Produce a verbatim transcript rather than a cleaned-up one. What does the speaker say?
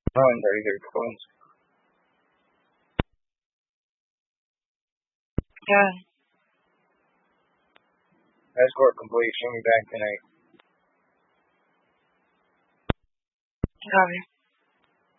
Oh, and there either phones. Yeah. Escort complete. Show me back tonight. Copy.